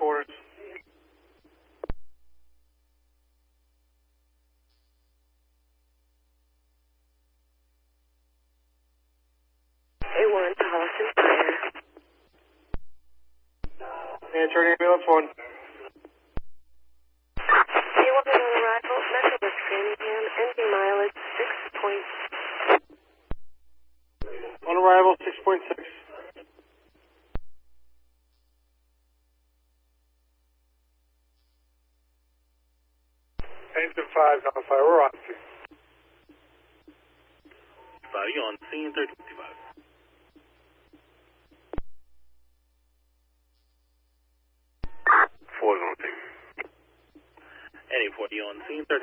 quarters. A1 to Holliston Fire. Answering ambulance 1. A1 is on arrival. Metrobus Framingham. Engine mileage 6. On arrival 6.6. Engine 5 on fire. We're on scene. 5, you on scene 1355. Four's on scene. Any 40 on scene 1355.